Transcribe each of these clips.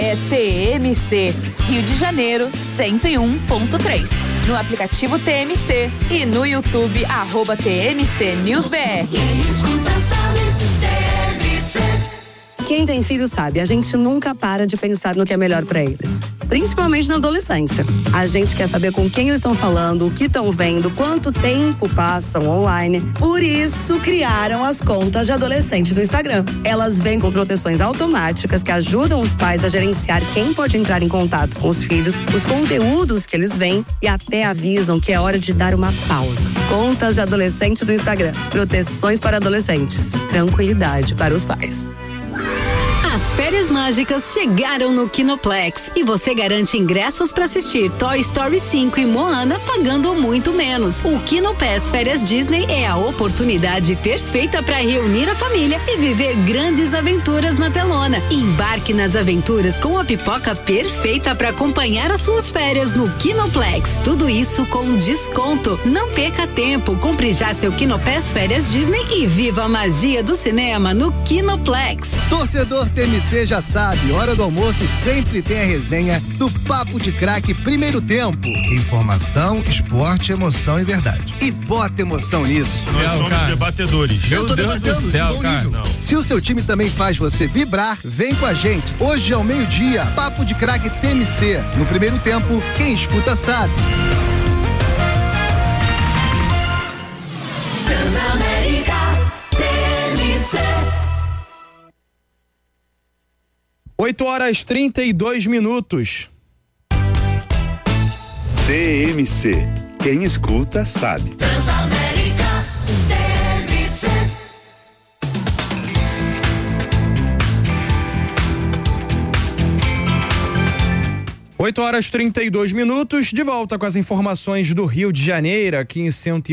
É TMC, Rio de Janeiro 101.3. No aplicativo TMC e no YouTube @TMC News BR. Quem tem filho sabe, a gente nunca para de pensar no que é melhor para eles. Principalmente na adolescência. A gente quer saber com quem eles estão falando, o que estão vendo, quanto tempo passam online. Por isso, criaram as contas de adolescente do Instagram. Elas vêm com proteções automáticas que ajudam os pais a gerenciar quem pode entrar em contato com os filhos, os conteúdos que eles veem e até avisam que é hora de dar uma pausa. Contas de adolescente do Instagram. Proteções para adolescentes. Tranquilidade para os pais. As férias mágicas chegaram no Kinoplex e você garante ingressos para assistir Toy Story 5 e Moana pagando muito menos. O Kinopass Férias Disney é a oportunidade perfeita para reunir a família e viver grandes aventuras na telona. Embarque nas aventuras com a pipoca perfeita para acompanhar as suas férias no Kinoplex. Tudo isso com desconto. Não perca tempo, compre já seu Kinopass Férias Disney e viva a magia do cinema no Kinoplex. Torcedor TMC já sabe, hora do almoço sempre tem a resenha do Papo de Craque Primeiro Tempo. Informação, esporte, emoção e verdade. E bota emoção nisso. Nós somos debatedores. Meu Deus do céu, cara. Se o seu time também faz você vibrar, vem com a gente. Hoje ao meio-dia, Papo de Craque TMC. No Primeiro Tempo, quem escuta sabe. 8h32. TMC. Quem escuta sabe. Transamérica TMC. 8h32, de volta com as informações do Rio de Janeiro, aqui em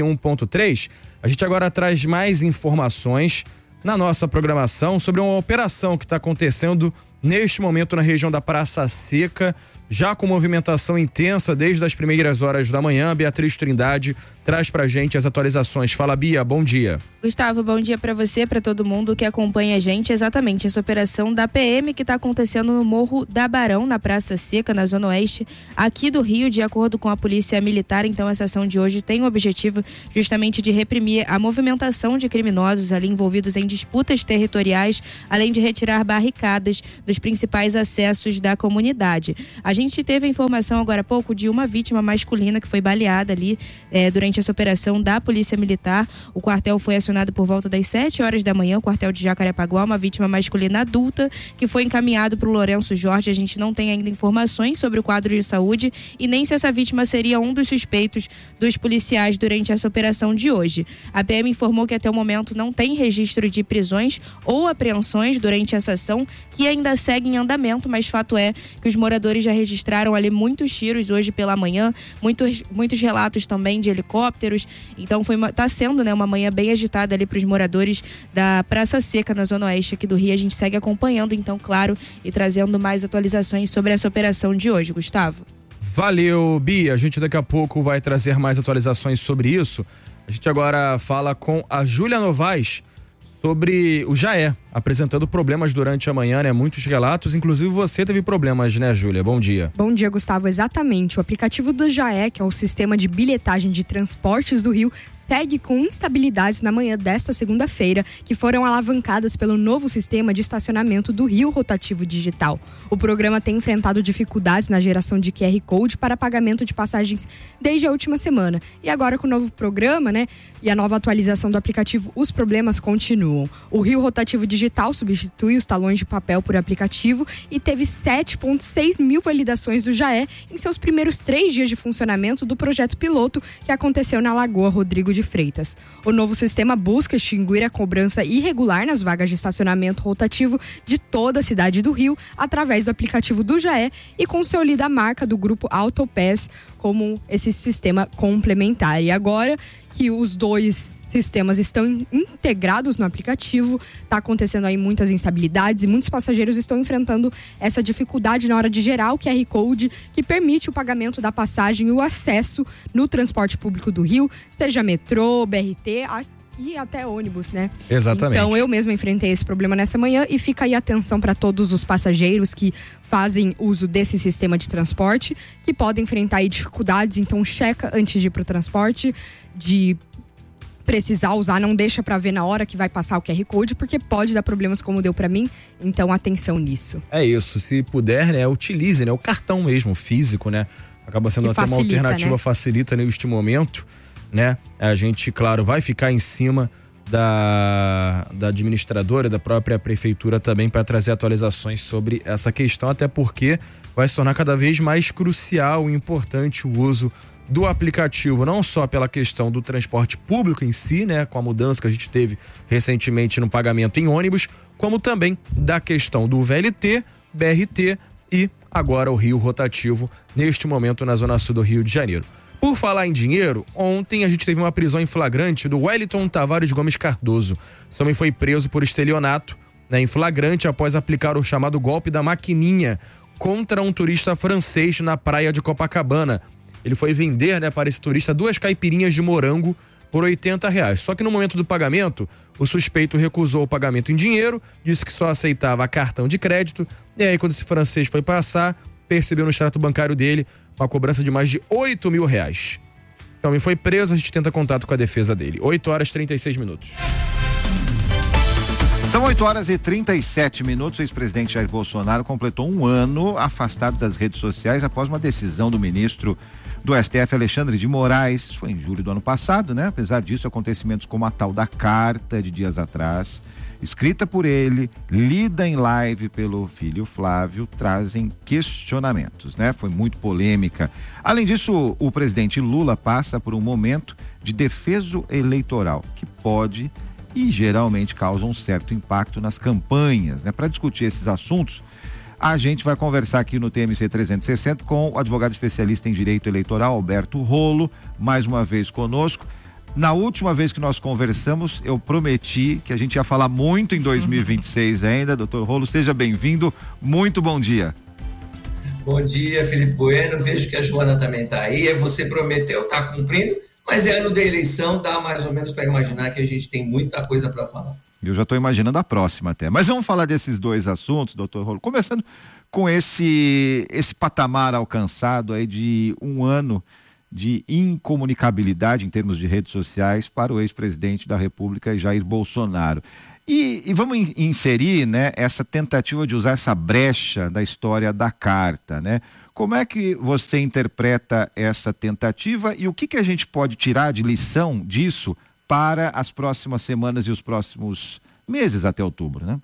101.3. A gente agora traz mais informações na nossa programação sobre uma operação que está acontecendo neste momento na região da Praça Seca, já com movimentação intensa desde as primeiras horas da manhã. Beatriz Trindade traz pra gente as atualizações. Fala, Bia, bom dia. Gustavo, bom dia pra você, pra todo mundo que acompanha a gente. Exatamente, essa operação da PM que tá acontecendo no Morro da Barão, na Praça Seca, na Zona Oeste, aqui do Rio, de acordo com a Polícia Militar. Então, essa ação de hoje tem o objetivo justamente de reprimir a movimentação de criminosos ali envolvidos em disputas territoriais, além de retirar barricadas dos principais acessos da comunidade. A gente teve a informação agora há pouco de uma vítima masculina que foi baleada ali durante essa operação da Polícia Militar. O quartel foi acionado por volta das 7 horas da manhã, o quartel de Jacarepaguá, uma vítima masculina adulta que foi encaminhado para o Lourenço Jorge. A gente não tem ainda informações sobre o quadro de saúde e nem se essa vítima seria um dos suspeitos dos policiais durante essa operação de hoje. A PM informou que até o momento não tem registro de prisões ou apreensões durante essa ação, que ainda segue em andamento, mas fato é que os moradores já registraram ali muitos tiros hoje pela manhã, muitos relatos também de helicópteros. Então tá sendo, né, uma manhã bem agitada ali para os moradores da Praça Seca, na Zona Oeste aqui do Rio. A gente segue acompanhando, então, claro, e trazendo mais atualizações sobre essa operação de hoje. Gustavo. Valeu, Bia. A gente daqui a pouco vai trazer mais atualizações sobre isso. A gente agora fala com a Júlia Novaes sobre o Jaé, apresentando problemas durante a manhã, né? Muitos relatos, inclusive você teve problemas, né, Júlia? Bom dia. Bom dia, Gustavo. Exatamente. O aplicativo do Jaé, que é o sistema de bilhetagem de transportes do Rio, segue com instabilidades na manhã desta segunda-feira, que foram alavancadas pelo novo sistema de estacionamento do Rio Rotativo Digital. O programa tem enfrentado dificuldades na geração de QR Code para pagamento de passagens desde a última semana. E agora com o novo programa, né, e a nova atualização do aplicativo, os problemas continuam. O Rio Rotativo Digital substitui os talões de papel por aplicativo e teve 7,6 mil validações do Jaé em seus primeiros 3 dias de funcionamento do projeto piloto que aconteceu na Lagoa Rodrigo de Freitas. O novo sistema busca extinguir a cobrança irregular nas vagas de estacionamento rotativo de toda a cidade do Rio através do aplicativo do Jaé e consolida a marca do grupo Autopass como esse sistema complementar. E agora que os dois sistemas estão integrados no aplicativo, está acontecendo aí muitas instabilidades e muitos passageiros estão enfrentando essa dificuldade na hora de gerar o QR Code que permite o pagamento da passagem e o acesso no transporte público do Rio, seja metrô, BRT, e até ônibus, né? Exatamente. Então eu mesma enfrentei esse problema nessa manhã e fica aí atenção para todos os passageiros que fazem uso desse sistema de transporte, que podem enfrentar aí dificuldades, então checa antes de ir pro transporte, de precisar usar, não deixa para ver na hora que vai passar o QR Code, porque pode dar problemas como deu para mim, então atenção nisso. É isso, se puder, né, utilize, né, o cartão mesmo, físico, né, acaba sendo até uma alternativa, né? Facilita neste momento, né, a gente, claro, vai ficar em cima da administradora, da própria prefeitura também, para trazer atualizações sobre essa questão, até porque vai se tornar cada vez mais crucial e importante o uso do aplicativo, não só pela questão do transporte público em si, né, com a mudança que a gente teve recentemente no pagamento em ônibus, como também da questão do VLT, BRT e agora o Rio Rotativo, neste momento na Zona Sul do Rio de Janeiro. Por falar em dinheiro, ontem a gente teve uma prisão em flagrante do Wellington Tavares Gomes Cardoso. Esse homem foi preso por estelionato, né, em flagrante após aplicar o chamado golpe da maquininha contra um turista francês na praia de Copacabana. Ele foi vender, né, para esse turista 2 caipirinhas de morango por R$80. Só que no momento do pagamento, o suspeito recusou o pagamento em dinheiro, disse que só aceitava cartão de crédito, e aí quando esse francês foi passar, percebeu no extrato bancário dele uma cobrança de mais de R$8.000. O homem foi preso, a gente tenta contato com a defesa dele. 8h36. São 8h37. O ex-presidente Jair Bolsonaro completou um ano afastado das redes sociais após uma decisão do ministro do STF, Alexandre de Moraes. Isso foi em julho do ano passado, né? Apesar disso, acontecimentos como a tal da carta de dias atrás, escrita por ele, lida em live pelo filho Flávio, trazem questionamentos, né? Foi muito polêmica. Além disso, o presidente Lula passa por um momento de defeso eleitoral que pode e geralmente causa um certo impacto nas campanhas, né? Para discutir esses assuntos, a gente vai conversar aqui no TMC 360 com o advogado especialista em direito eleitoral, Alberto Rolo, mais uma vez conosco. Na última vez que nós conversamos, eu prometi que a gente ia falar muito em 2026 ainda. Doutor Rolo, seja bem-vindo, muito bom dia. Bom dia, Felipe Bueno, vejo que a Joana também está aí, você prometeu, está cumprindo, mas é ano da eleição, dá mais ou menos para imaginar que a gente tem muita coisa para falar. Eu já estou imaginando a próxima até. Mas vamos falar desses dois assuntos, doutor Rolo. Começando com esse patamar alcançado aí de um ano de incomunicabilidade em termos de redes sociais para o ex-presidente da República, Jair Bolsonaro. E vamos inserir, né, essa tentativa de usar essa brecha da história da carta, né? Como é que você interpreta essa tentativa e o que a gente pode tirar de lição disso para as próximas semanas e os próximos meses até outubro, né?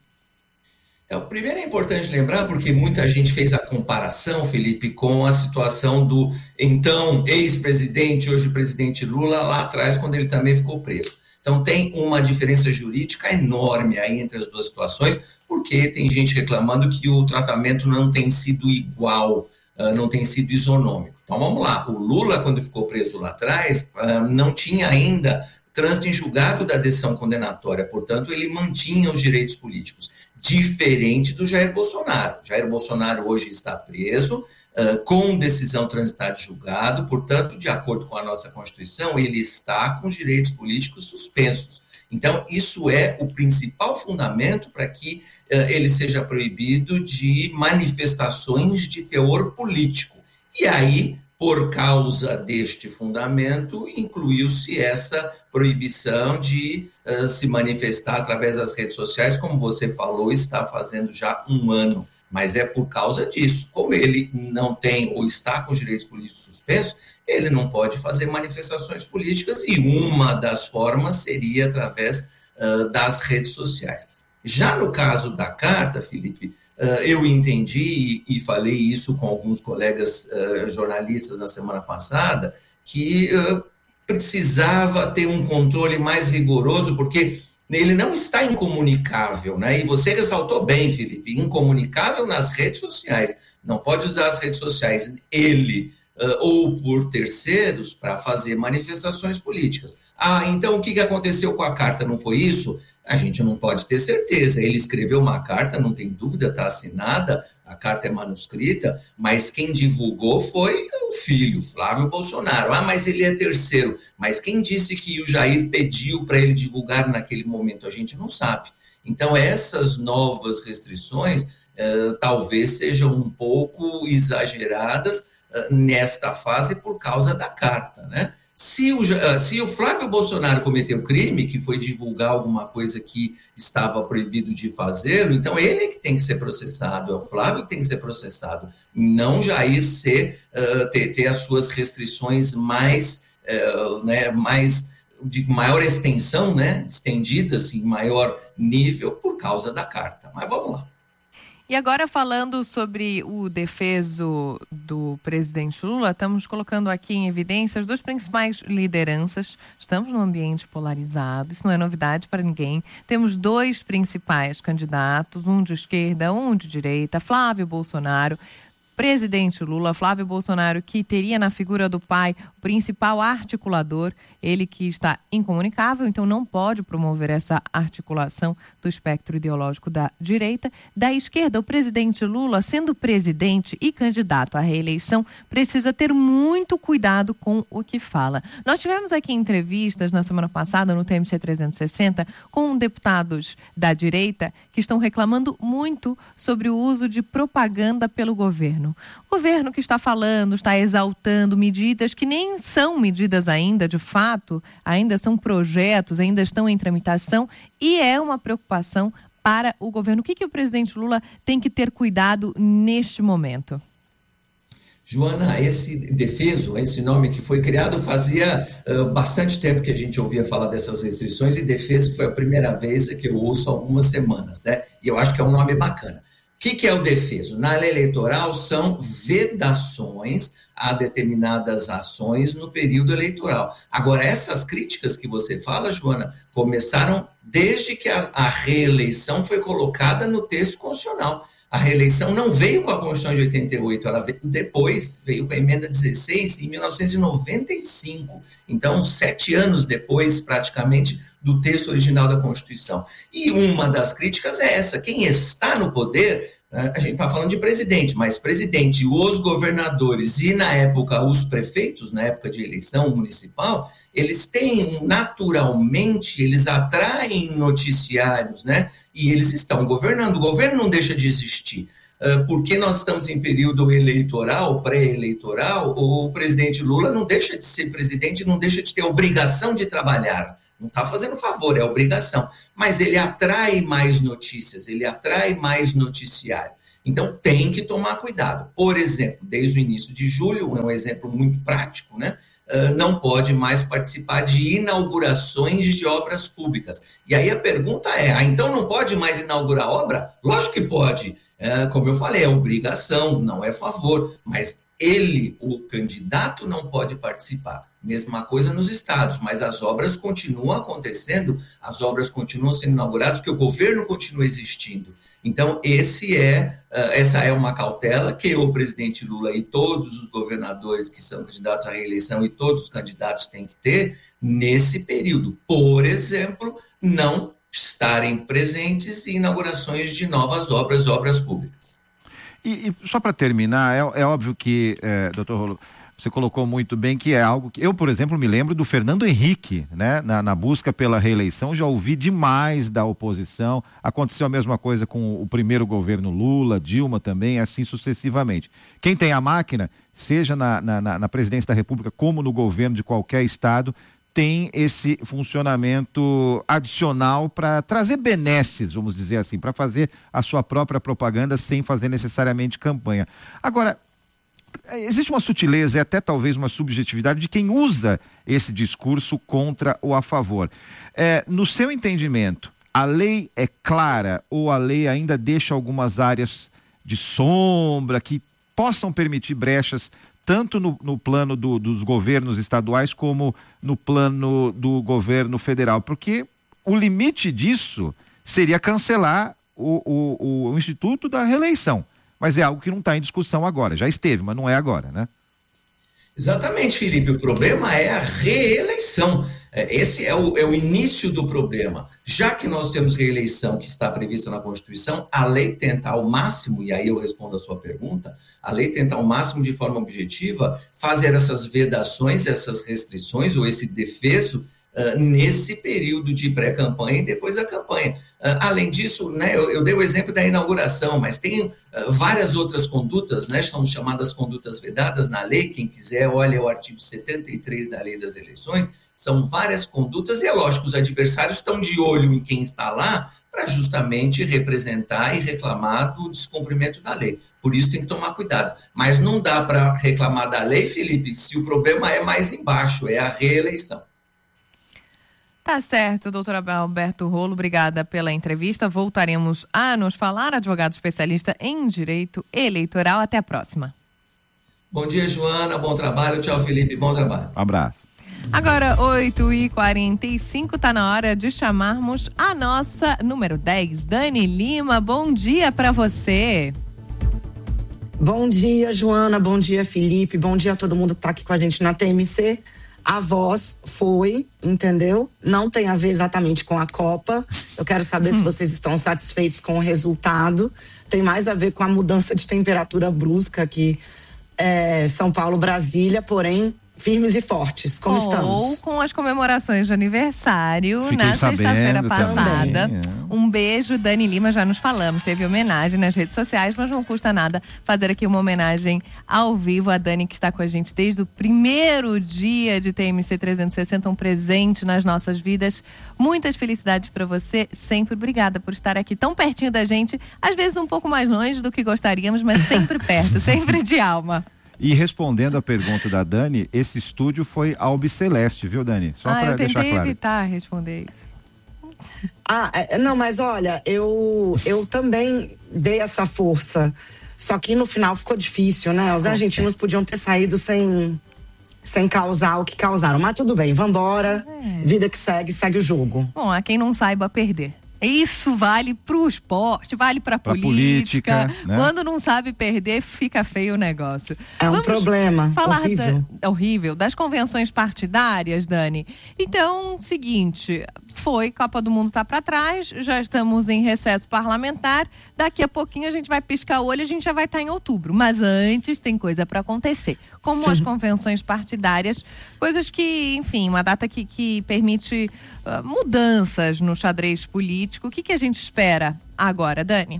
Então, primeiro é importante lembrar, porque muita gente fez a comparação, Felipe, com a situação do então ex-presidente, hoje presidente Lula, lá atrás, quando ele também ficou preso. Então tem uma diferença jurídica enorme aí entre as duas situações, porque tem gente reclamando que o tratamento não tem sido igual, não tem sido isonômico. Então vamos lá, o Lula, quando ficou preso lá atrás, não tinha ainda trânsito em julgado da decisão condenatória, portanto ele mantinha os direitos políticos, diferente do Jair Bolsonaro. Jair Bolsonaro hoje está preso, com decisão transitada de julgado, portanto, de acordo com a nossa Constituição, ele está com os direitos políticos suspensos. Então, isso é o principal fundamento para que ele seja proibido de manifestações de teor político. E aí, por causa deste fundamento, incluiu-se essa proibição de se manifestar através das redes sociais, como você falou, está fazendo já um ano. Mas é por causa disso. Como ele não tem ou está com os direitos políticos suspensos, ele não pode fazer manifestações políticas e uma das formas seria através das redes sociais. Já no caso da carta, Felipe, eu entendi e falei isso com alguns colegas jornalistas na semana passada, que precisava ter um controle mais rigoroso, porque ele não está incomunicável, né? E você ressaltou bem, Felipe, incomunicável nas redes sociais. Não pode usar as redes sociais, ele ou por terceiros, para fazer manifestações políticas. Então o que aconteceu com a carta? Não foi isso? A gente não pode ter certeza. Ele escreveu uma carta, não tem dúvida, está assinada, a carta é manuscrita, mas quem divulgou foi o filho, Flávio Bolsonaro. Ah, mas ele é terceiro. Mas quem disse que o Jair pediu para ele divulgar naquele momento? A gente não sabe. Então, essas novas restrições talvez sejam um pouco exageradas nesta fase por causa da carta, né? Se o Flávio Bolsonaro cometeu crime, que foi divulgar alguma coisa que estava proibido de fazê-lo, então ele é que tem que ser processado, é o Flávio que tem que ser processado, não Jair ter as suas restrições mais de maior extensão, né, estendidas em maior nível por causa da carta. Mas vamos lá. E agora, falando sobre o defeso do presidente Lula, estamos colocando aqui em evidência as duas principais lideranças. Estamos num ambiente polarizado, isso não é novidade para ninguém. Temos dois principais candidatos, um de esquerda, um de direita, Flávio Bolsonaro. Presidente Lula, Flávio Bolsonaro, que teria na figura do pai o principal articulador, ele que está incomunicável, então não pode promover essa articulação do espectro ideológico da direita. Da esquerda, o presidente Lula, sendo presidente e candidato à reeleição, precisa ter muito cuidado com o que fala. Nós tivemos aqui entrevistas na semana passada no TMC 360 com deputados da direita que estão reclamando muito sobre o uso de propaganda pelo governo. O governo que está falando, está exaltando medidas que nem são medidas ainda, de fato, ainda são projetos, ainda estão em tramitação e é uma preocupação para o governo. O que o presidente Lula tem que ter cuidado neste momento? Joana, esse defeso, esse nome que foi criado, fazia bastante tempo que a gente ouvia falar dessas restrições, e defeso foi a primeira vez que eu ouço há algumas semanas, né? E eu acho que é um nome bacana. O que é o defeso? Na lei eleitoral são vedações a determinadas ações no período eleitoral. Agora, essas críticas que você fala, Joana, começaram desde que a reeleição foi colocada no texto constitucional. A reeleição não veio com a Constituição de 88, ela veio depois, veio com a emenda 16 em 1995. Então, 7 anos depois, praticamente, do texto original da Constituição. E uma das críticas é essa: quem está no poder, a gente está falando de presidente, mas presidente, os governadores e, na época, os prefeitos, na época de eleição municipal, eles têm, naturalmente, eles atraem noticiários, né? E eles estão governando. O governo não deixa de existir. Porque nós estamos em período eleitoral, pré-eleitoral, o presidente Lula não deixa de ser presidente, não deixa de ter obrigação de trabalhar. Não está fazendo favor, é obrigação. Mas ele atrai mais notícias, ele atrai mais noticiário. Então tem que tomar cuidado. Por exemplo, desde o início de julho, é um exemplo muito prático, né? Não pode mais participar de inaugurações de obras públicas. E aí a pergunta é, então não pode mais inaugurar obra? Lógico que pode. Como eu falei, é obrigação, não é favor, mas ele, o candidato, não pode participar. Mesma coisa nos estados, mas as obras continuam acontecendo, as obras continuam sendo inauguradas, porque o governo continua existindo. Então, essa é uma cautela que o presidente Lula e todos os governadores que são candidatos à reeleição e todos os candidatos têm que ter nesse período. Por exemplo, não estarem presentes em inaugurações de novas obras públicas. E só para terminar, é óbvio que, doutor Rolo, você colocou muito bem que é algo que eu, por exemplo, me lembro do Fernando Henrique, né? Na busca pela reeleição, já ouvi demais da oposição. Aconteceu a mesma coisa com o primeiro governo Lula, Dilma também, assim sucessivamente. Quem tem a máquina, seja na presidência da República como no governo de qualquer estado, tem esse funcionamento adicional para trazer benesses, vamos dizer assim, para fazer a sua própria propaganda sem fazer necessariamente campanha. Agora, existe uma sutileza e até talvez uma subjetividade de quem usa esse discurso contra ou a favor. No seu entendimento, a lei é clara ou a lei ainda deixa algumas áreas de sombra que possam permitir brechas tanto no plano dos governos estaduais como no plano do governo federal? Porque o limite disso seria cancelar o Instituto da Reeleição. Mas é algo que não está em discussão agora. Já esteve, mas não é agora, né? Exatamente, Felipe. O problema é a reeleição. Esse é o início do problema. Já que nós temos reeleição que está prevista na Constituição, a lei tenta ao máximo, e aí eu respondo a sua pergunta, a lei tenta ao máximo, de forma objetiva, fazer essas vedações, essas restrições, ou esse defeso, nesse período de pré-campanha e depois da campanha. Além disso, né, eu dei o exemplo da inauguração, mas tem várias outras condutas, né, são chamadas condutas vedadas na lei. Quem quiser, olha o artigo 73 da Lei das Eleições. São várias condutas e é lógico, os adversários estão de olho em quem está lá para justamente representar e reclamar do descumprimento da lei. Por isso tem que tomar cuidado. Mas não dá para reclamar da lei, Felipe, se o problema é mais embaixo, é a reeleição. Tá certo, doutor Alberto Rolo, obrigada pela entrevista. Voltaremos a nos falar, advogado especialista em direito eleitoral. Até a próxima. Bom dia, Joana, bom trabalho. Tchau, Felipe, bom trabalho. Abraço. Agora, 8h45, tá na hora de chamarmos a nossa número 10, Dani Lima. Bom dia para você. Bom dia, Joana, bom dia, Felipe, bom dia a todo mundo que tá aqui com a gente na TMC. A voz foi, entendeu? Não tem a ver exatamente com a Copa. Eu quero saber se vocês estão satisfeitos com o resultado. Tem mais a ver com a mudança de temperatura brusca aqui, São Paulo, Brasília, porém firmes e fortes. Como estamos? Ou com as comemorações de aniversário. Fiquei na sexta-feira passada. Um beijo, Dani Lima, já nos falamos. Teve homenagem nas redes sociais, mas não custa nada fazer aqui uma homenagem ao vivo. A Dani, que está com a gente desde o primeiro dia de TMC 360, um presente nas nossas vidas. Muitas felicidades para você. Sempre obrigada por estar aqui tão pertinho da gente. Às vezes um pouco mais longe do que gostaríamos, mas sempre perto, sempre de alma. E respondendo a pergunta da Dani, esse estúdio foi albiceleste, viu, Dani? Só para deixar claro. Eu tentei evitar responder isso. Não, mas olha, eu também dei essa força. Só que no final ficou difícil, né? Os argentinos podiam ter saído sem causar o que causaram. Mas tudo bem, vambora. Vida que segue o jogo. Bom, a quem não saiba perder. Isso vale pro esporte, vale pra política. Né? Quando não sabe perder, fica feio o negócio. Vamos problema. Falar horrível das convenções partidárias, Dani. Então, seguinte, Copa do Mundo tá pra trás, já estamos em recesso parlamentar. Daqui a pouquinho a gente vai piscar o olho e a gente já vai estar em outubro. Mas antes tem coisa pra acontecer. Como as convenções partidárias, coisas que, enfim, uma data que permite mudanças no xadrez político. O que a gente espera agora, Dani?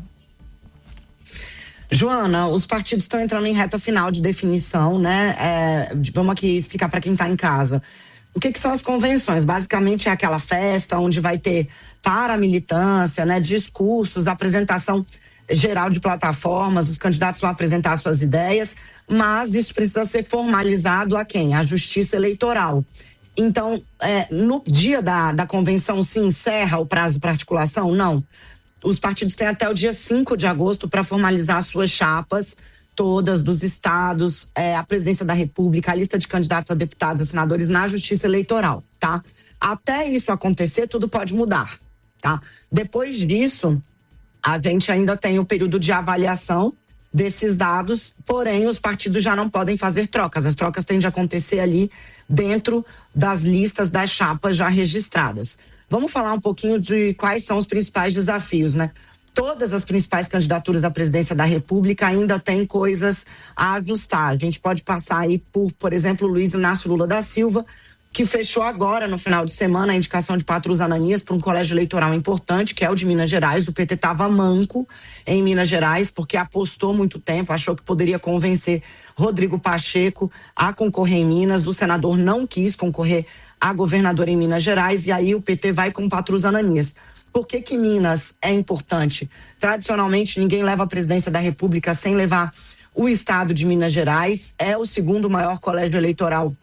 Joana, os partidos estão entrando em reta final de definição, né? Vamos aqui explicar para quem está em casa. O que são as convenções? Basicamente é aquela festa onde vai ter para a militância, né, discursos, apresentação geral de plataformas, os candidatos vão apresentar suas ideias, mas isso precisa ser formalizado a quem? A Justiça Eleitoral. Então, no dia da convenção se encerra o prazo para articulação? Não. Os partidos têm até o dia 5 de agosto para formalizar suas chapas, todas dos estados, a presidência da República, a lista de candidatos a deputados e senadores na Justiça Eleitoral, tá? Até isso acontecer, tudo pode mudar, tá? Depois disso, a gente ainda tem o período de avaliação desses dados, porém os partidos já não podem fazer trocas. As trocas têm de acontecer ali dentro das listas das chapas já registradas. Vamos falar um pouquinho de quais são os principais desafios, né? Todas as principais candidaturas à presidência da República ainda têm coisas a ajustar. A gente pode passar aí por exemplo, Luiz Inácio Lula da Silva, que fechou agora, no final de semana, a indicação de Patrus Ananias para um colégio eleitoral importante, que é o de Minas Gerais. O PT estava manco em Minas Gerais, porque apostou muito tempo, achou que poderia convencer Rodrigo Pacheco a concorrer em Minas. O senador não quis concorrer a governador em Minas Gerais, e aí o PT vai com Patrus Ananias. Por que Minas é importante? Tradicionalmente, ninguém leva a presidência da República sem levar o estado de Minas Gerais. É o segundo maior colégio eleitoral,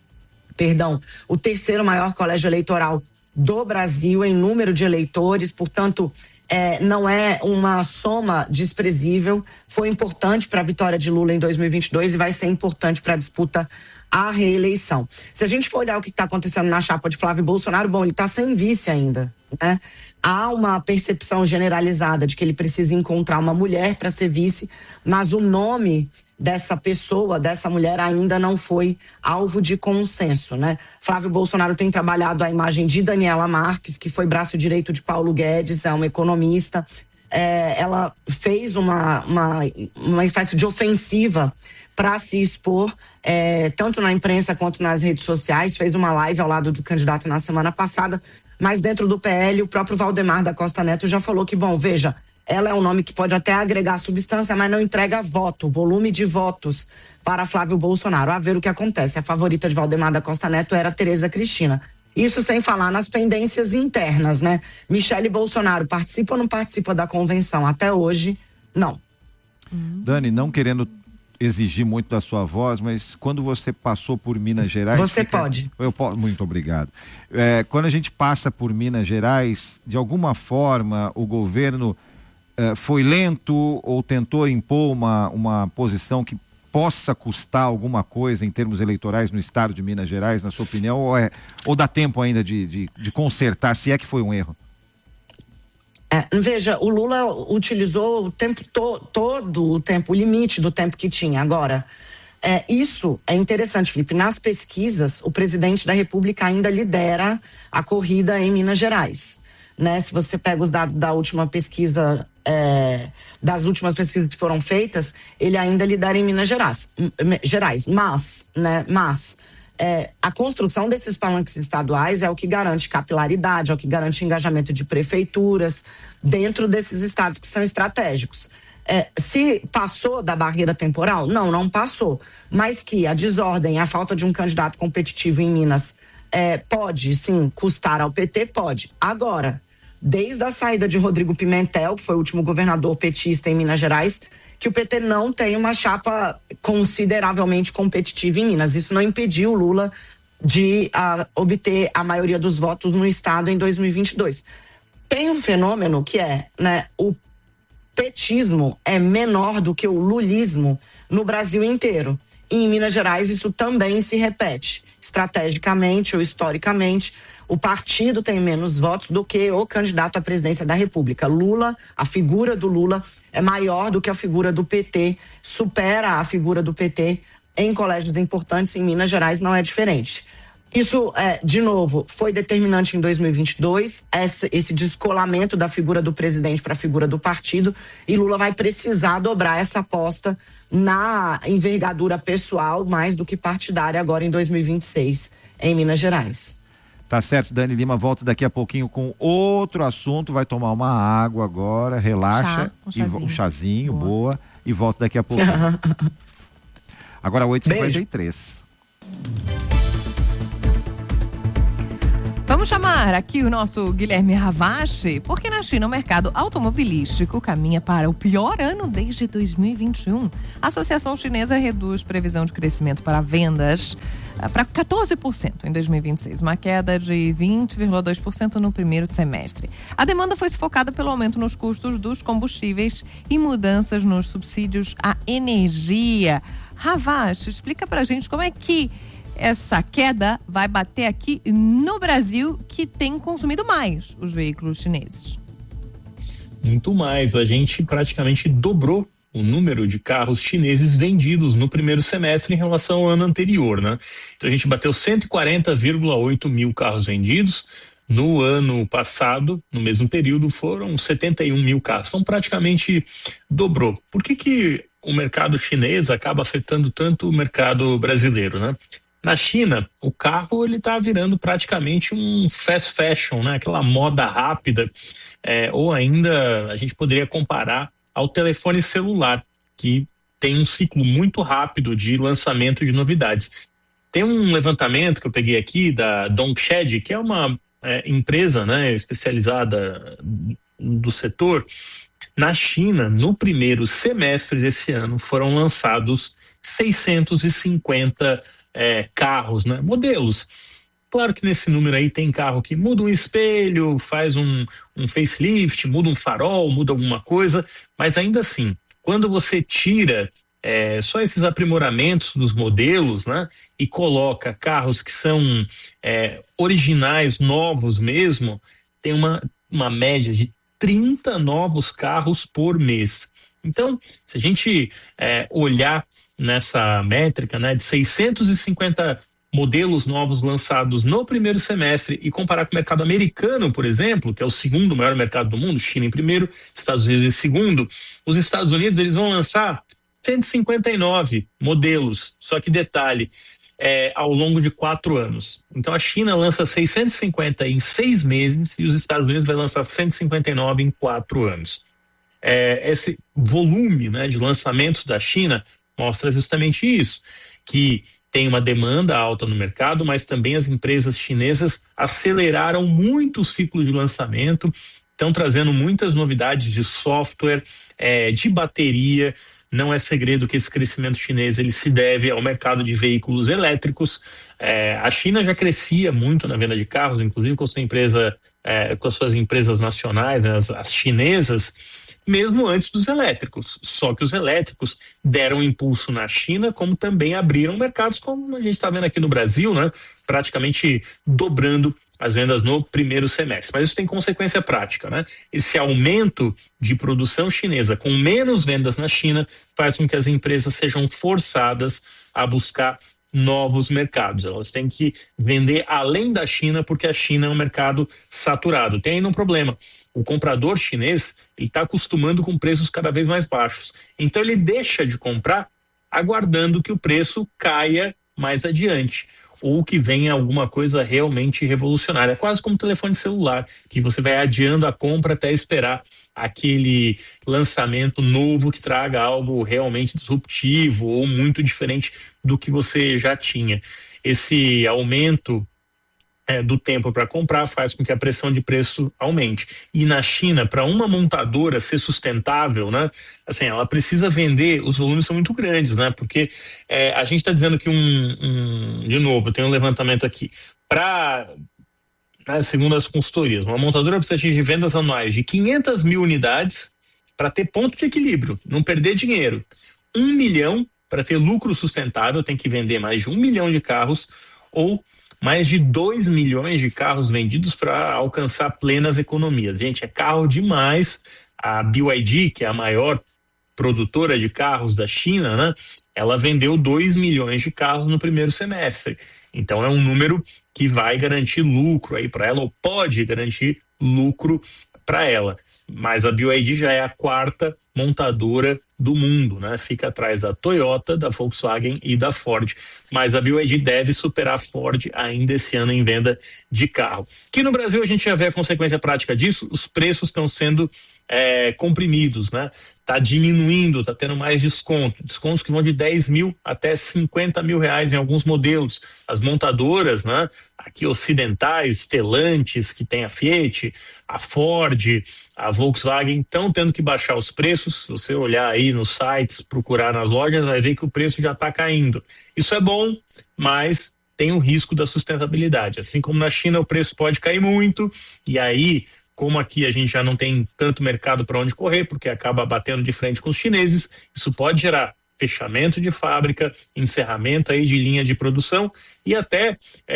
o terceiro maior colégio eleitoral do Brasil em número de eleitores, portanto, não é uma soma desprezível. Foi importante para a vitória de Lula em 2022 e vai ser importante para a disputa à reeleição. Se a gente for olhar o que está acontecendo na chapa de Flávio Bolsonaro, bom, ele está sem vice ainda, né? Há uma percepção generalizada de que ele precisa encontrar uma mulher para ser vice, mas o nome dessa pessoa, dessa mulher, ainda não foi alvo de consenso, né? Flávio Bolsonaro tem trabalhado a imagem de Daniela Marques, que foi braço direito de Paulo Guedes, é uma economista. Ela fez uma espécie de ofensiva para se expor, tanto na imprensa quanto nas redes sociais, fez uma live ao lado do candidato na semana passada, mas dentro do PL, o próprio Valdemar da Costa Neto já falou que, bom, veja, ela é um nome que pode até agregar substância, mas não entrega voto, volume de votos para Flávio Bolsonaro. A ver o que acontece. A favorita de Valdemar da Costa Neto era Tereza Cristina. Isso sem falar nas pendências internas, né? Michele Bolsonaro participa ou não participa da convenção? Até hoje, não. Dani, não querendo exigir muito da sua voz, mas quando você passou por Minas Gerais... Você pode. Muito obrigado. Quando a gente passa por Minas Gerais, de alguma forma o governo foi lento ou tentou impor uma posição que possa custar alguma coisa em termos eleitorais no estado de Minas Gerais, na sua opinião, ou dá tempo ainda de consertar, se é que foi um erro? Veja, o Lula utilizou o tempo todo o tempo, o limite do tempo que tinha. Agora, isso é interessante, Felipe. Nas pesquisas, o presidente da República ainda lidera a corrida em Minas Gerais, né? Se você pega os dados da última pesquisa, das últimas pesquisas que foram feitas, ele ainda lidera em Minas Gerais. Mas a construção desses palanques estaduais é o que garante capilaridade, é o que garante engajamento de prefeituras dentro desses estados que são estratégicos. Se passou da barreira temporal? Não passou. Mas que a desordem, a falta de um candidato competitivo em Minas pode, sim, custar ao PT? Pode. Agora, desde a saída de Rodrigo Pimentel, que foi o último governador petista em Minas Gerais, que o PT não tem uma chapa consideravelmente competitiva em Minas. Isso não impediu o Lula de obter a maioria dos votos no estado em 2022. Tem um fenômeno que o petismo é menor do que o lulismo no Brasil inteiro. E em Minas Gerais isso também se repete. Estrategicamente ou historicamente, o partido tem menos votos do que o candidato à presidência da República. Lula, a figura do Lula é maior do que a figura do PT, supera a figura do PT em colégios importantes. Em Minas Gerais não é diferente. Isso, de novo, foi determinante em 2022, esse descolamento da figura do presidente para a figura do partido, e Lula vai precisar dobrar essa aposta na envergadura pessoal, mais do que partidária, agora em 2026, em Minas Gerais. Tá certo, Dani Lima volta daqui a pouquinho com outro assunto, vai tomar uma água agora, relaxa, um chazinho, boa, e volta daqui a pouquinho. Agora 8h53. Vamos chamar aqui o nosso Guilherme Ravache, porque na China o mercado automobilístico caminha para o pior ano desde 2021. A Associação Chinesa reduz previsão de crescimento para vendas para 14% em 2026, uma queda de 20,2% no primeiro semestre. A demanda foi sufocada pelo aumento nos custos dos combustíveis e mudanças nos subsídios à energia. Ravache, explica pra gente como é que essa queda vai bater aqui no Brasil, que tem consumido mais os veículos chineses. Muito mais. A gente praticamente dobrou o número de carros chineses vendidos no primeiro semestre em relação ao ano anterior, né? Então a gente bateu 140,8 mil carros vendidos. No ano passado, no mesmo período, foram 71 mil carros. Então praticamente dobrou. Por que o mercado chinês acaba afetando tanto o mercado brasileiro, né? Na China, o carro ele está virando praticamente um fast fashion, né? Aquela moda rápida, ou ainda a gente poderia comparar ao telefone celular, que tem um ciclo muito rápido de lançamento de novidades. Tem um levantamento que eu peguei aqui da Dongshed, que é uma empresa, né, especializada do setor. Na China, no primeiro semestre desse ano, foram lançados 650 carros, né, modelos. Claro que nesse número aí tem carro que muda um espelho, faz um facelift, muda um farol, muda alguma coisa, mas ainda assim, quando você tira só esses aprimoramentos dos modelos, né, e coloca carros que são originais, novos mesmo, tem uma média de 30 novos carros por mês. Então, se a gente olhar nessa métrica, né, de 650 modelos novos lançados no primeiro semestre e comparar com o mercado americano, por exemplo, que é o segundo maior mercado do mundo, China em primeiro, Estados Unidos em segundo, os Estados Unidos eles vão lançar 159 modelos, só que detalhe, ao longo de 4 anos. Então a China lança 650 em 6 meses e os Estados Unidos vai lançar 159 em 4 anos. Esse volume, né, de lançamentos da China mostra justamente isso, que tem uma demanda alta no mercado, mas também as empresas chinesas aceleraram muito o ciclo de lançamento, estão trazendo muitas novidades de software, de bateria. Não é segredo que esse crescimento chinês ele se deve ao mercado de veículos elétricos. A China já crescia muito na venda de carros, inclusive com as suas empresas nacionais, né, as chinesas, mesmo antes dos elétricos. Só que os elétricos deram impulso na China, como também abriram mercados, como a gente está vendo aqui no Brasil, né, praticamente dobrando as vendas no primeiro semestre. Mas isso tem consequência prática, né? Esse aumento de produção chinesa com menos vendas na China faz com que as empresas sejam forçadas a buscar novos mercados. Elas têm que vender além da China, porque a China é um mercado saturado. Tem ainda um problema. O comprador chinês está acostumando com preços cada vez mais baixos. Então ele deixa de comprar aguardando que o preço caia mais adiante, ou que venha alguma coisa realmente revolucionária. É quase como telefone celular, que você vai adiando a compra até esperar aquele lançamento novo que traga algo realmente disruptivo ou muito diferente do que você já tinha. Esse aumento do tempo para comprar faz com que a pressão de preço aumente. E na China, para uma montadora ser sustentável, né, assim, ela precisa vender, os volumes são muito grandes, né, porque a gente está dizendo que de novo, eu tenho um levantamento aqui, segundo as consultorias, uma montadora precisa atingir vendas anuais de 500 mil unidades para ter ponto de equilíbrio, não perder dinheiro. 1 milhão para ter lucro sustentável, tem que vender mais de 1 milhão de carros, ou mais de 2 milhões de carros vendidos para alcançar plenas economias. Gente, é carro demais. A BYD, que é a maior produtora de carros da China, né? Ela vendeu 2 milhões de carros no primeiro semestre. Então é um número que vai garantir lucro aí para ela, ou pode garantir lucro para ela. Mas a BYD já é a 4ª montadora do mundo, né? Fica atrás da Toyota, da Volkswagen e da Ford. Mas a BYD deve superar a Ford ainda esse ano em venda de carro. Aqui no Brasil a gente já vê a consequência prática disso, os preços estão sendo comprimidos, né? Tá diminuindo, tá tendo mais descontos que vão de 10 mil até 50 mil reais em alguns modelos. As montadoras, né? Aqui ocidentais, Stellantis, que tem a Fiat, a Ford, a Volkswagen, estão tendo que baixar os preços. Se você olhar aí nos sites, procurar nas lojas, vai ver que o preço já está caindo. Isso é bom, mas tem o risco da sustentabilidade. Assim como na China o preço pode cair muito, e aí, como aqui a gente já não tem tanto mercado para onde correr, porque acaba batendo de frente com os chineses, isso pode gerar fechamento de fábrica, encerramento aí de linha de produção e até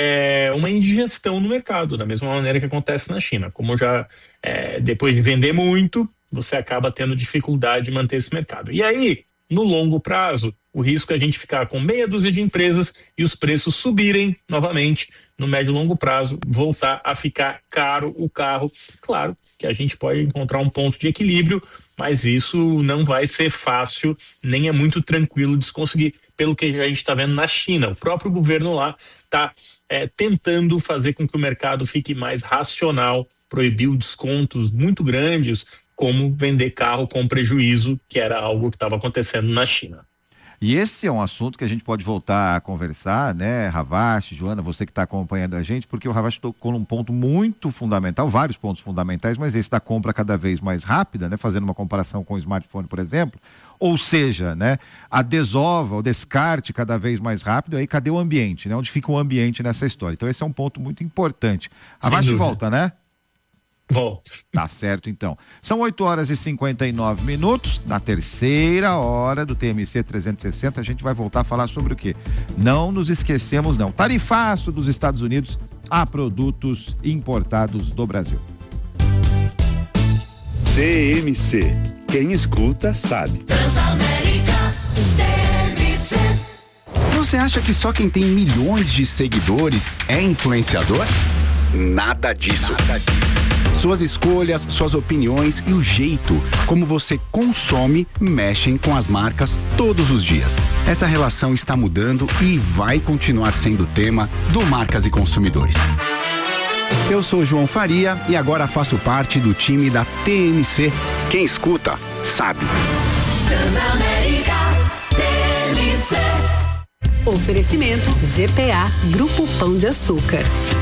uma indigestão no mercado, da mesma maneira que acontece na China. Como já depois de vender muito, você acaba tendo dificuldade de manter esse mercado. E aí, no longo prazo, o risco é a gente ficar com meia dúzia de empresas e os preços subirem novamente no médio e longo prazo, voltar a ficar caro o carro. Claro que a gente pode encontrar um ponto de equilíbrio, mas isso não vai ser fácil, nem é muito tranquilo de se conseguir, pelo que a gente está vendo na China. O próprio governo lá está tentando fazer com que o mercado fique mais racional, proibiu descontos muito grandes, como vender carro com prejuízo, que era algo que estava acontecendo na China. E esse é um assunto que a gente pode voltar a conversar, né, Ravache, Joana, você que está acompanhando a gente, porque o Ravache tocou num ponto muito fundamental, vários pontos fundamentais, mas esse da compra cada vez mais rápida, né, fazendo uma comparação com o smartphone, por exemplo, ou seja, né, a desova, o descarte cada vez mais rápido, aí cadê o ambiente, né, onde fica o ambiente nessa história? Então esse é um ponto muito importante. Ravache volta, né? Volta. Tá certo, então. São 8h59. Na terceira hora do TMC 360, a gente vai voltar a falar sobre o quê? Não nos esquecemos, não. Tarifaço dos Estados Unidos a produtos importados do Brasil. TMC. Quem escuta sabe. Transamérica TMC. Você acha que só quem tem milhões de seguidores é influenciador? Nada disso. Suas escolhas, suas opiniões e o jeito como você consome mexem com as marcas todos os dias. Essa relação está mudando e vai continuar sendo tema do Marcas e Consumidores. Eu sou João Faria e agora faço parte do time da TMC. Quem escuta, sabe. Transamérica TMC. Oferecimento GPA, Grupo Pão de Açúcar.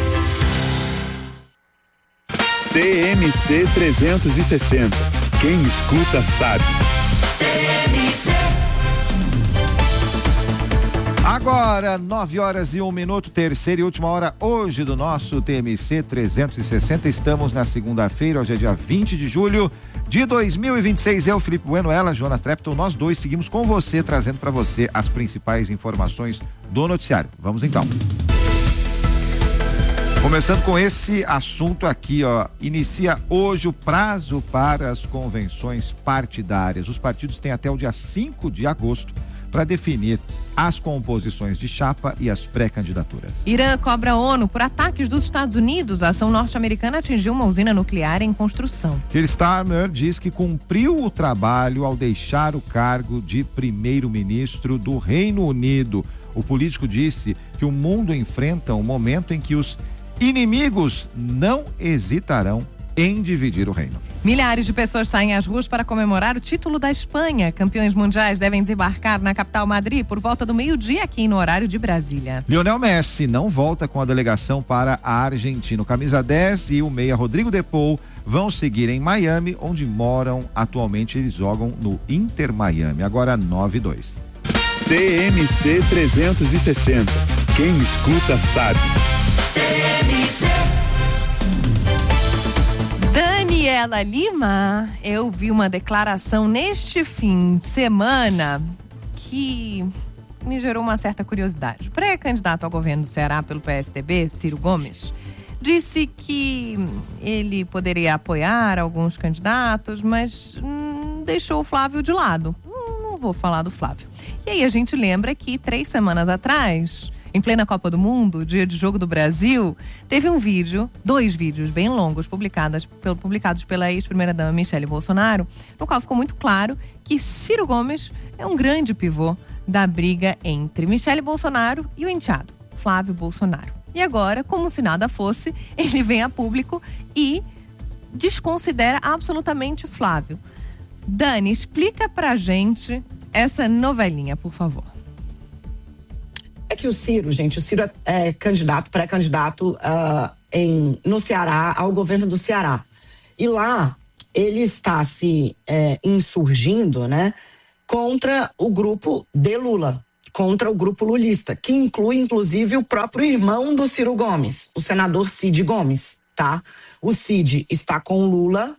TMC 360. Quem escuta sabe. TMC. Agora, 9h01, terceira e última hora hoje do nosso TMC 360. Estamos na segunda-feira, hoje é dia 20 de julho de 2026. Eu, Felipe Bueno, ela, Joana Trepton, nós dois seguimos com você, trazendo para você as principais informações do noticiário. Vamos então. Começando com esse assunto aqui, ó, inicia hoje o prazo para as convenções partidárias. Os partidos têm até o dia 5 de agosto para definir as composições de chapa e as pré-candidaturas. Irã cobra a ONU por ataques dos Estados Unidos. A ação norte-americana atingiu uma usina nuclear em construção. Keir Starmer diz que cumpriu o trabalho ao deixar o cargo de primeiro-ministro do Reino Unido. O político disse que o mundo enfrenta um momento em que os inimigos não hesitarão em dividir o reino. Milhares de pessoas saem às ruas para comemorar o título da Espanha. Campeões mundiais devem desembarcar na capital Madrid por volta do meio-dia aqui no horário de Brasília. Lionel Messi não volta com a delegação para a Argentina. O camisa 10 e o meia Rodrigo De Paul vão seguir em Miami, onde moram atualmente. Eles jogam no Inter Miami. Agora 9-2. TMC 360. Quem escuta sabe. TMC. Daniela Lima, eu vi uma declaração neste fim de semana que me gerou uma certa curiosidade. O pré-candidato ao governo do Ceará pelo PSDB, Ciro Gomes, disse que ele poderia apoiar alguns candidatos, mas deixou o Flávio de lado. Não vou falar do Flávio. E aí a gente lembra que 3 semanas atrás, em plena Copa do Mundo, dia de jogo do Brasil, teve um vídeo, 2 vídeos bem longos publicados pela ex-primeira-dama Michele Bolsonaro, no qual ficou muito claro que Ciro Gomes é um grande pivô da briga entre Michele Bolsonaro e o enteado, Flávio Bolsonaro. E agora, como se nada fosse, ele vem a público e desconsidera absolutamente Flávio. Dani, explica pra gente essa novelinha, por favor. É que o Ciro é candidato, pré-candidato no Ceará, ao governo do Ceará. E lá ele está se insurgindo, né, contra o grupo de Lula, contra o grupo lulista, que inclui inclusive o próprio irmão do Ciro Gomes, o senador Cid Gomes, tá? O Cid está com Lula,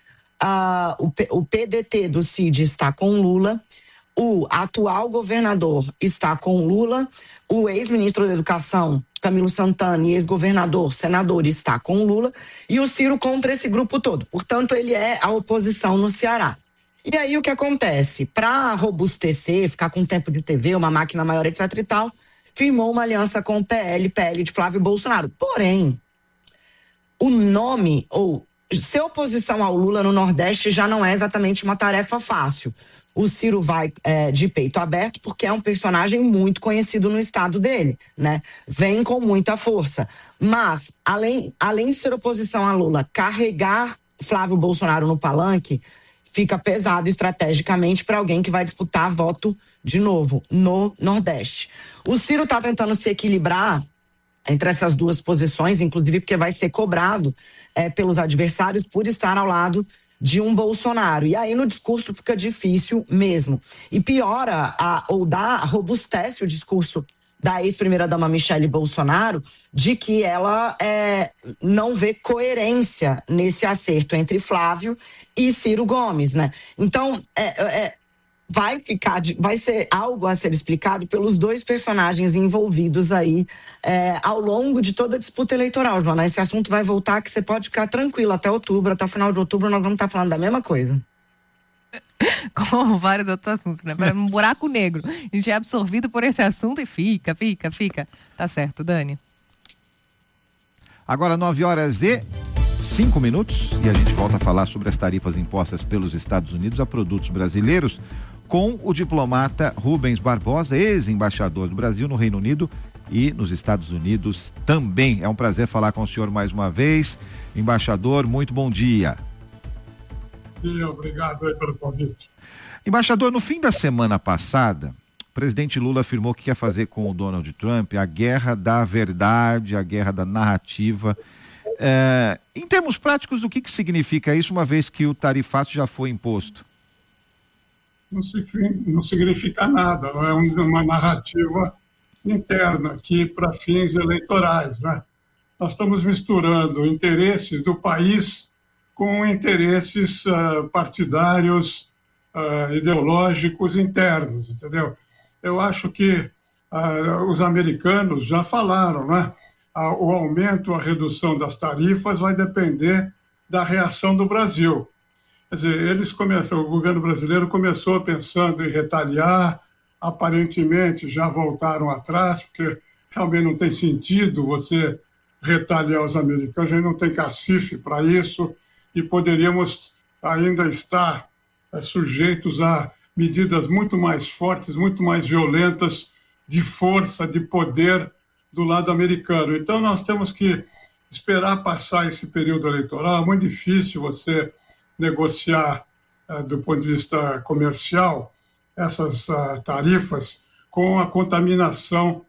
o PDT do Cid está com Lula, o atual governador está com Lula, o ex-ministro da Educação, Camilo Santana, e ex-governador, senador, está com Lula, e o Ciro contra esse grupo todo. Portanto, ele é a oposição no Ceará. E aí o que acontece? Para robustecer, ficar com tempo de TV, uma máquina maior, etc e tal, firmou uma aliança com o PL de Flávio Bolsonaro. Porém, o nome ou ser oposição ao Lula no Nordeste já não é exatamente uma tarefa fácil. O Ciro vai de peito aberto porque é um personagem muito conhecido no estado dele, né? Vem com muita força. Mas, além de ser oposição a Lula, carregar Flávio Bolsonaro no palanque fica pesado estrategicamente para alguém que vai disputar voto de novo no Nordeste. O Ciro está tentando se equilibrar entre essas duas posições, inclusive porque vai ser cobrado pelos adversários por estar ao lado de um Bolsonaro. E aí no discurso fica difícil mesmo. E piora, robustece o discurso da ex-primeira-dama Michele Bolsonaro de que ela não vê coerência nesse acerto entre Flávio e Ciro Gomes, né? Então, vai ser algo a ser explicado pelos dois personagens envolvidos aí ao longo de toda a disputa eleitoral, Joana. Esse assunto vai voltar, que você pode ficar tranquilo até outubro, até o final de outubro nós vamos estar falando da mesma coisa. Como vários outros assuntos, né? Para um buraco negro. A gente é absorvido por esse assunto e fica. Tá certo, Dani. Agora 9h05 e a gente volta a falar sobre as tarifas impostas pelos Estados Unidos a produtos brasileiros com o diplomata Rubens Barbosa, ex-embaixador do Brasil no Reino Unido e nos Estados Unidos também. É um prazer falar com o senhor mais uma vez. Embaixador, muito bom dia. Obrigado aí pelo convite. Embaixador, no fim da semana passada, o presidente Lula afirmou que quer fazer com o Donald Trump a guerra da verdade, a guerra da narrativa. Em termos práticos, o que significa isso, uma vez que o tarifaço já foi imposto? Não significa nada, não é uma narrativa interna aqui para fins eleitorais, né? Nós estamos misturando interesses do país com interesses partidários, ideológicos internos, entendeu? Eu acho que os americanos já falaram, né? O aumento, a redução das tarifas vai depender da reação do Brasil. Quer dizer, o governo brasileiro começou pensando em retaliar, aparentemente já voltaram atrás, porque realmente não tem sentido você retaliar os americanos, a gente não tem cacife para isso e poderíamos ainda estar sujeitos a medidas muito mais fortes, muito mais violentas de força, de poder do lado americano. Então nós temos que esperar passar esse período eleitoral. É muito difícil você negociar do ponto de vista comercial essas tarifas com a contaminação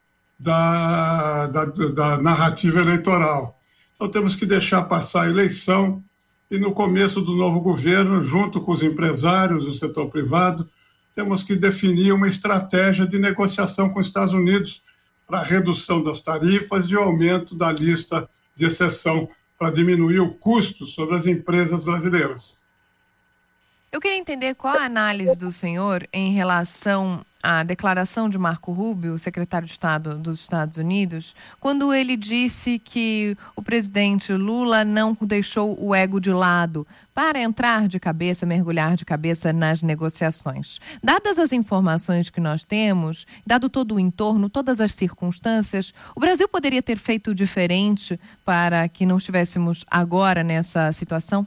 da narrativa eleitoral. Então temos que deixar passar a eleição e no começo do novo governo, junto com os empresários do setor privado, temos que definir uma estratégia de negociação com os Estados Unidos para a redução das tarifas e o aumento da lista de exceção para diminuir o custo sobre as empresas brasileiras. Eu queria entender qual a análise do senhor em relação à declaração de Marco Rubio, secretário de Estado dos Estados Unidos, quando ele disse que o presidente Lula não deixou o ego de lado para entrar de cabeça, mergulhar de cabeça nas negociações. Dadas as informações que nós temos, dado todo o entorno, todas as circunstâncias, o Brasil poderia ter feito diferente para que não estivéssemos agora nessa situação?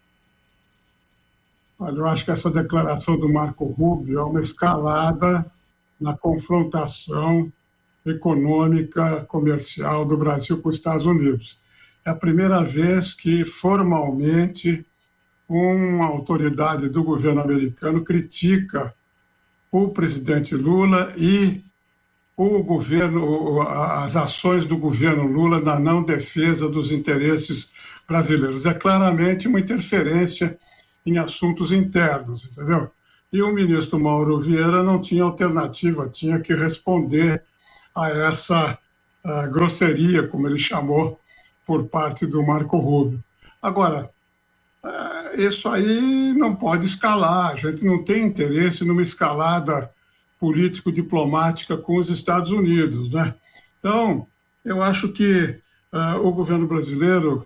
Olha, eu acho que essa declaração do Marco Rubio é uma escalada na confrontação econômica, comercial do Brasil com os Estados Unidos. É a primeira vez que, formalmente, uma autoridade do governo americano critica o presidente Lula e o governo, as ações do governo Lula na não defesa dos interesses brasileiros. É claramente uma interferência em assuntos internos, entendeu? E o ministro Mauro Vieira não tinha alternativa, tinha que responder a essa grosseria, como ele chamou, por parte do Marco Rubio. Agora, isso aí não pode escalar, a gente não tem interesse numa escalada político-diplomática com os Estados Unidos, né? Então, eu acho que o governo brasileiro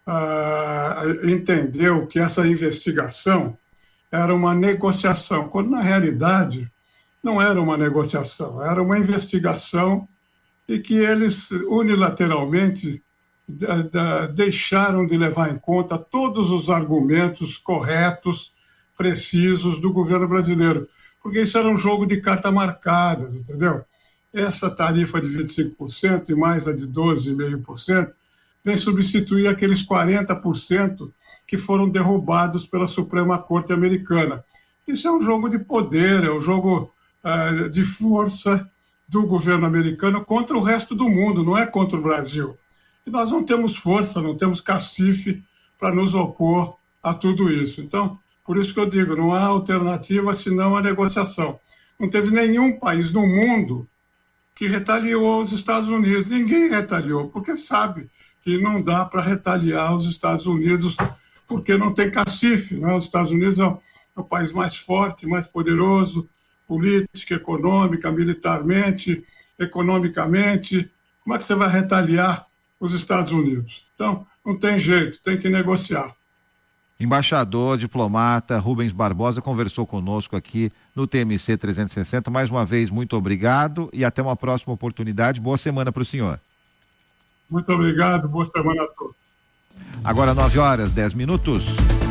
entendeu que essa investigação era uma negociação, quando na realidade não era uma negociação, era uma investigação e que eles unilateralmente deixaram de levar em conta todos os argumentos corretos, precisos do governo brasileiro, porque isso era um jogo de carta marcadas, entendeu? Essa tarifa de 25% e mais a de 12,5% vem substituir aqueles 40% que foram derrubados pela Suprema Corte Americana. Isso é um jogo de poder, é um jogo de força do governo americano contra o resto do mundo, não é contra o Brasil. E nós não temos força, não temos cacife para nos opor a tudo isso. Então, por isso que eu digo, não há alternativa senão a negociação. Não teve nenhum país no mundo que retaliou os Estados Unidos. Ninguém retaliou, porque sabe que não dá para retaliar os Estados Unidos porque não tem cacife, né? Os Estados Unidos é o país mais forte, mais poderoso, política, econômica, militarmente, economicamente. Como é que você vai retaliar os Estados Unidos? Então, não tem jeito, tem que negociar. Embaixador, diplomata Rubens Barbosa conversou conosco aqui no TMC 360. Mais uma vez, muito obrigado e até uma próxima oportunidade. Boa semana para o senhor. Muito obrigado, boa semana a todos. Agora 9h10.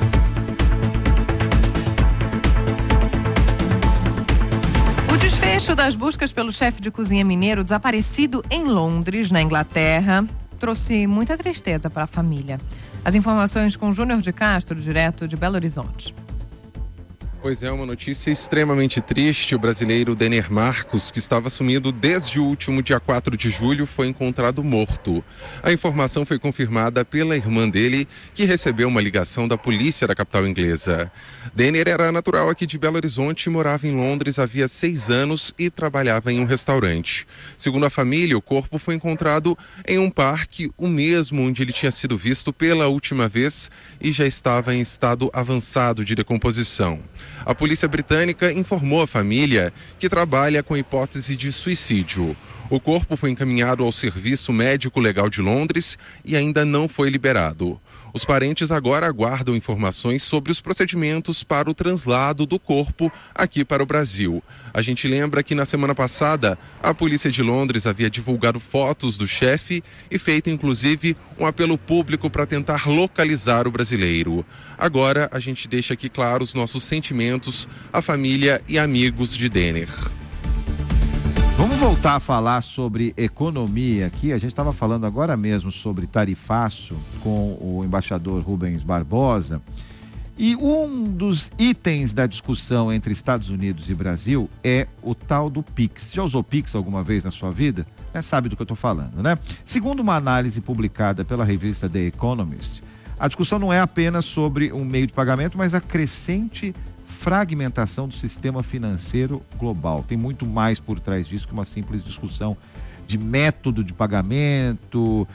O desfecho das buscas pelo chefe de cozinha mineiro desaparecido em Londres, na Inglaterra, trouxe muita tristeza para a família. As informações com Júnior de Castro, direto de Belo Horizonte. Pois é, uma notícia extremamente triste. O brasileiro Denner Marcos, que estava sumido desde o último dia 4 de julho, foi encontrado morto. A informação foi confirmada pela irmã dele, que recebeu uma ligação da polícia da capital inglesa. Denner era natural aqui de Belo Horizonte, morava em Londres havia 6 anos e trabalhava em um restaurante. Segundo a família, o corpo foi encontrado em um parque, o mesmo onde ele tinha sido visto pela última vez e já estava em estado avançado de decomposição. A polícia britânica informou a família que trabalha com hipótese de suicídio. O corpo foi encaminhado ao Serviço Médico Legal de Londres e ainda não foi liberado. Os parentes agora aguardam informações sobre os procedimentos para o translado do corpo aqui para o Brasil. A gente lembra que na semana passada a polícia de Londres havia divulgado fotos do chefe e feito inclusive um apelo público para tentar localizar o brasileiro. Agora a gente deixa aqui claro os nossos sentimentos à família e amigos de Denner. Vamos voltar a falar sobre economia aqui. A gente estava falando agora mesmo sobre tarifaço com o embaixador Rubens Barbosa. E um dos itens da discussão entre Estados Unidos e Brasil é o tal do Pix. Já usou Pix alguma vez na sua vida? Sabe do que eu estou falando, né? Segundo uma análise publicada pela revista The Economist, a discussão não é apenas sobre um meio de pagamento, mas a crescente fragmentação do sistema financeiro global. Tem muito mais por trás disso que uma simples discussão de método de pagamento,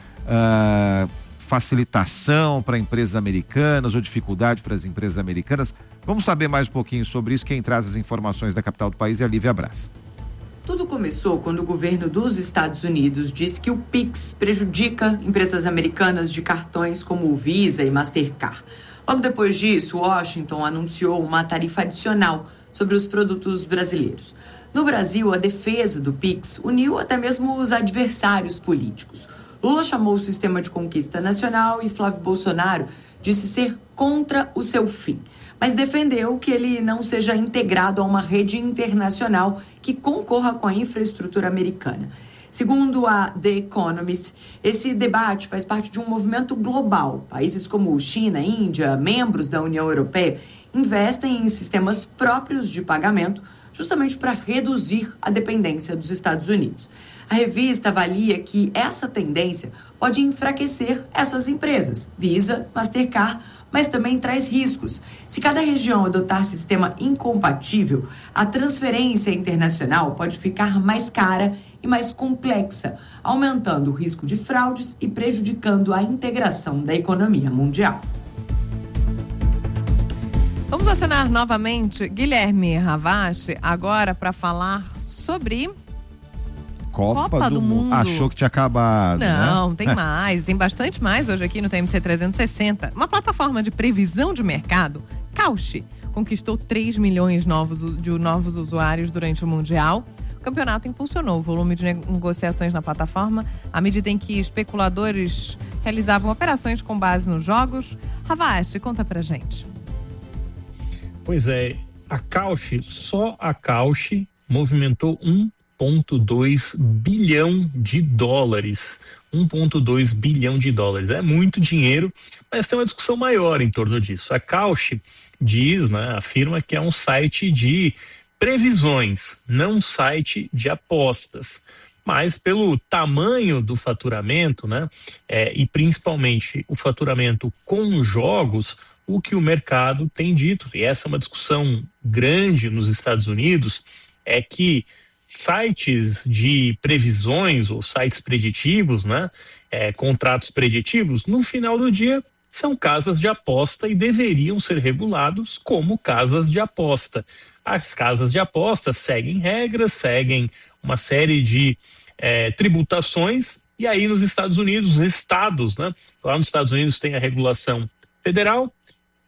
facilitação para empresas americanas ou dificuldade para as empresas americanas. Vamos saber mais um pouquinho sobre isso. Quem traz as informações da capital do país é a Lívia Braz. Tudo começou quando o governo dos Estados Unidos disse que o Pix prejudica empresas americanas de cartões como o Visa e Mastercard. Logo depois disso, Washington anunciou uma tarifa adicional sobre os produtos brasileiros. No Brasil, a defesa do Pix uniu até mesmo os adversários políticos. Lula chamou o sistema de conquista nacional e Flávio Bolsonaro disse ser contra o seu fim, mas defendeu que ele não seja integrado a uma rede internacional que concorra com a infraestrutura americana. Segundo a The Economist, esse debate faz parte de um movimento global. Países como China, Índia, membros da União Europeia, investem em sistemas próprios de pagamento justamente para reduzir a dependência dos Estados Unidos. A revista avalia que essa tendência pode enfraquecer essas empresas, Visa, Mastercard, mas também traz riscos. Se cada região adotar sistema incompatível, a transferência internacional pode ficar mais cara e mais complexa, aumentando o risco de fraudes e prejudicando a integração da economia mundial. Vamos acionar novamente Guilherme Ravache agora para falar sobre Copa do Mundo. Achou que tinha acabado, Não, né? tem mais, tem bastante mais hoje aqui no TMC 360. Uma plataforma de previsão de mercado, Cauchy, conquistou 3 milhões de novos usuários durante o Mundial. O campeonato impulsionou o volume de negociações na plataforma à medida em que especuladores realizavam operações com base nos jogos. Ravache, conta pra gente. Pois é, a Cauchy, só a Cauchy movimentou 1,2 bilhão de dólares. 1,2 bilhão de dólares. É muito dinheiro, mas tem uma discussão maior em torno disso. A Cauchy diz, né, afirma que é um site de previsões, não um site de apostas. Mas pelo tamanho do faturamento, né, e principalmente o faturamento com jogos, o que o mercado tem dito, e essa é uma discussão grande nos Estados Unidos, é que sites de previsões ou sites preditivos, né, contratos preditivos, no final do dia são casas de aposta e deveriam ser regulados como casas de aposta. As casas de aposta seguem regras, seguem uma série de tributações, e aí nos Estados Unidos, os estados, né, lá nos Estados Unidos tem a regulação federal,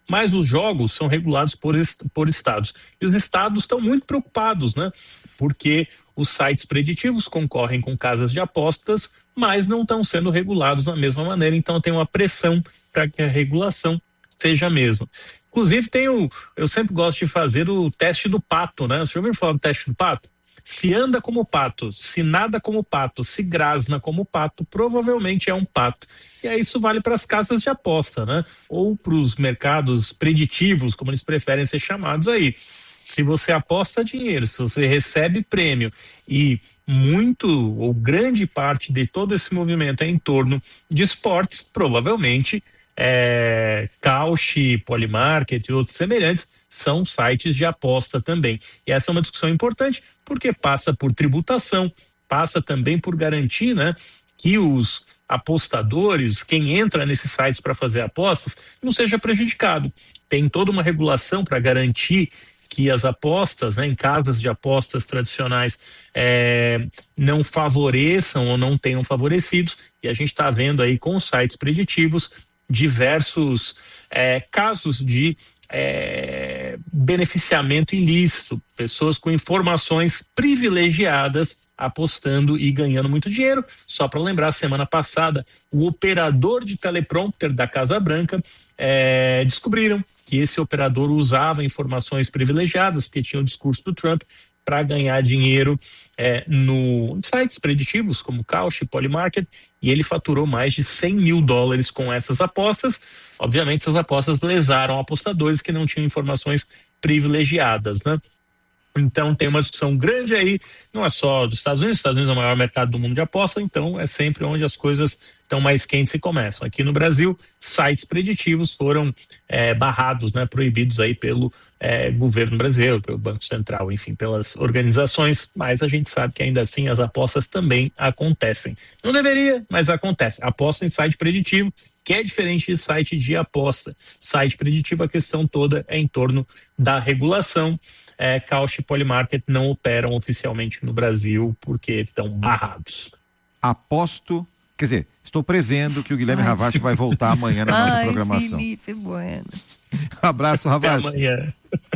mas os jogos são regulados por estados. E os estados estão muito preocupados, né? Porque os sites preditivos concorrem com casas de apostas, mas não estão sendo regulados da mesma maneira, então tem uma pressão para que a regulação seja a mesma. Inclusive eu sempre gosto de fazer o teste do pato, né? Você já ouviu falar do teste do pato? Se anda como pato, se nada como pato, se grasna como pato, provavelmente é um pato. E aí isso vale para as casas de aposta, né? Ou para os mercados preditivos, como eles preferem ser chamados aí. Se você aposta dinheiro, se você recebe prêmio e muito ou grande parte de todo esse movimento é em torno de esportes, provavelmente Kalshi, Polymarket e outros semelhantes são sites de aposta também. E essa é uma discussão importante porque passa por tributação, passa também por garantir, né, que os apostadores, quem entra nesses sites para fazer apostas, não seja prejudicado. Tem toda uma regulação para garantir que as apostas, né, em casas de apostas tradicionais não favoreçam ou não tenham favorecidos, e a gente está vendo aí com os sites preditivos diversos casos de beneficiamento ilícito, pessoas com informações privilegiadas apostando e ganhando muito dinheiro. Só para lembrar, semana passada, o operador de teleprompter da Casa Branca descobriram que esse operador usava informações privilegiadas, porque tinha o discurso do Trump, para ganhar dinheiro no sites preditivos como Kalshi, Polymarket, e ele faturou mais de $100 mil com essas apostas. Obviamente essas apostas lesaram apostadores que não tinham informações privilegiadas, né? Então tem uma discussão grande aí, não é só dos Estados Unidos é o maior mercado do mundo de aposta, então é sempre onde as coisas estão mais quentes e começam. Aqui no Brasil, sites preditivos foram barrados, né, proibidos aí pelo governo brasileiro, pelo Banco Central, enfim, pelas organizações, mas a gente sabe que ainda assim as apostas também acontecem. Não deveria, mas acontece. Aposta em site preditivo, que é diferente de site de aposta. Site preditivo, a questão toda é em torno da regulação. Kalshi e Polymarket não operam oficialmente no Brasil porque estão barrados. Aposto, quer dizer, estou prevendo que o Guilherme Ravache vai voltar amanhã na nossa programação. Felipe Bueno. Abraço, Ravache. Até amanhã.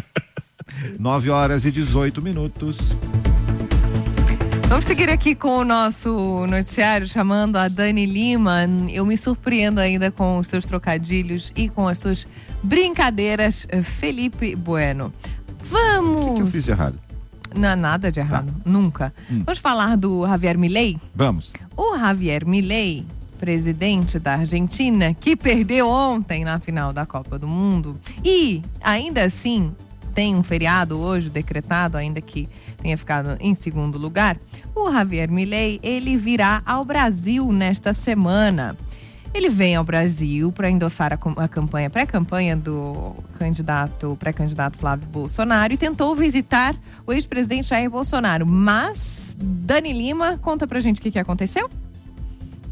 9h18. Vamos seguir aqui com o nosso noticiário, chamando a Dani Lima. Eu me surpreendo ainda com os seus trocadilhos e com as suas brincadeiras, Felipe Bueno. Vamos! O que eu fiz de errado? Não há nada de errado, nunca. Vamos falar do Javier Milei? Vamos. O Javier Milei, presidente da Argentina, que perdeu ontem na final da Copa do Mundo e ainda assim tem um feriado hoje decretado, ainda que tenha ficado em segundo lugar. O Javier Milei, ele virá ao Brasil nesta semana. Ele vem ao Brasil para endossar a campanha, pré-campanha do pré-candidato Flávio Bolsonaro, e tentou visitar o ex-presidente Jair Bolsonaro. Mas, Dani Lima, conta pra gente o que aconteceu.